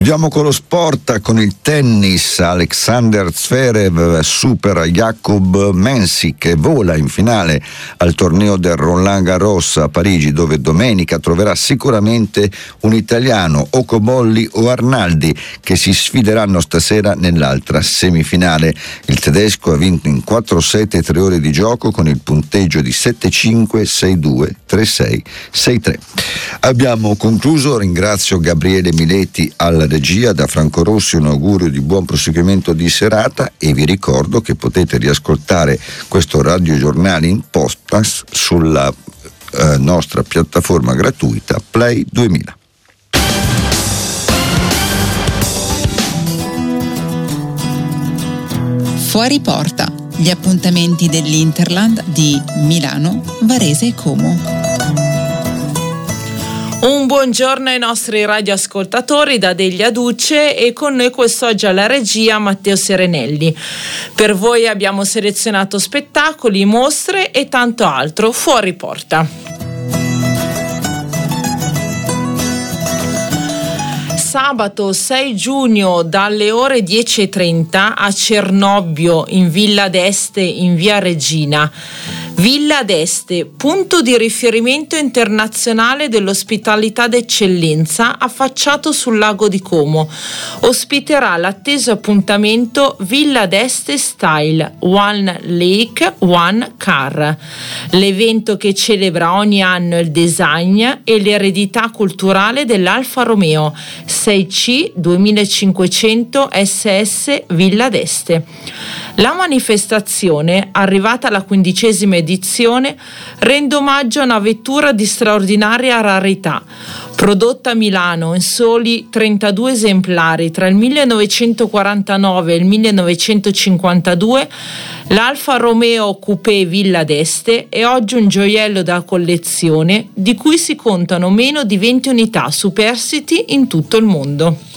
Andiamo con lo sport, con il tennis. Alexander Zverev supera Jakub Mensik che vola in finale al torneo del Roland Garros a Parigi, dove domenica troverà sicuramente un italiano, o Cobolli o Arnaldi, che si sfideranno stasera nell'altra semifinale. Il tedesco ha vinto in 4 set e 3 ore di gioco con il punteggio di 7-5, 6-2, 3-6, 6-3. Abbiamo concluso. Ringrazio Gabriele Mileti alla regia. Da Franco Rossi un augurio di buon proseguimento di serata e vi ricordo che potete riascoltare questo radiogiornale in podcast sulla nostra piattaforma gratuita Play 2000. Fuori porta, gli appuntamenti dell'Interland di Milano, Varese e Como. Un buongiorno ai nostri radioascoltatori da Delia Duce e con noi quest'oggi alla regia Matteo Serenelli. Per voi abbiamo selezionato spettacoli, mostre e tanto altro fuori porta. Sabato 6 giugno dalle ore 10:30 a Cernobbio in Villa d'Este in via Regina. Villa d'Este, punto di riferimento internazionale dell'ospitalità d'eccellenza affacciato sul lago di Como, ospiterà l'atteso appuntamento Villa d'Este Style One Lake, One Car, l'evento che celebra ogni anno il design e l'eredità culturale dell'Alfa Romeo 6C 2500 SS Villa d'Este. La manifestazione, arrivata alla 15ª edizione, rende omaggio a una vettura di straordinaria rarità, prodotta a Milano in soli 32 esemplari tra il 1949 e il 1952. L'Alfa Romeo Coupé Villa d'Este è oggi un gioiello da collezione di cui si contano meno di 20 unità superstiti in tutto il mondo.